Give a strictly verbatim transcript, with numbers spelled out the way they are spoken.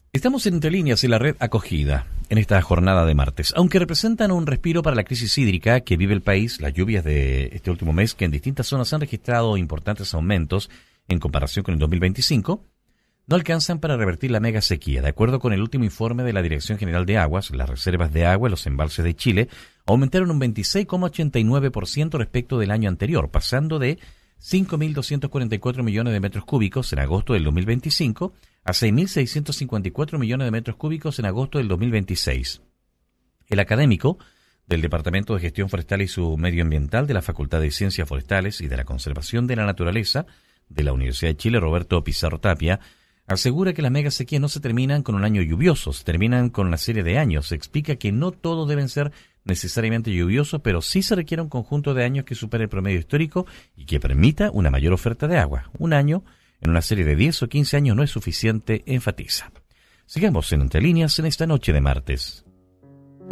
Estamos en Entre Líneas en la red Acogida en esta jornada de martes. Aunque representan un respiro para la crisis hídrica que vive el país, las lluvias de este último mes, que en distintas zonas han registrado importantes aumentos en comparación con el dos mil veinticinco, no alcanzan para revertir la mega sequía. De acuerdo con el último informe de la Dirección General de Aguas, las reservas de agua en los embalses de Chile aumentaron un veintiséis coma ochenta y nueve por ciento respecto del año anterior, pasando de cinco mil doscientos cuarenta y cuatro millones de metros cúbicos en agosto del dos mil veinticinco a seis mil seiscientos cincuenta y cuatro millones de metros cúbicos en agosto del dos mil veintiséis. El académico del Departamento de Gestión Forestal y su Medioambiental de la Facultad de Ciencias Forestales y de la Conservación de la Naturaleza de la Universidad de Chile, Roberto Pizarro Tapia, asegura que las megasequías no se terminan con un año lluvioso, se terminan con una serie de años. Se explica que no todos deben ser necesariamente lluviosos, pero sí se requiere un conjunto de años que supere el promedio histórico y que permita una mayor oferta de agua. Un año en una serie de diez o quince años no es suficiente, enfatiza. Sigamos en Entre Líneas en esta noche de martes.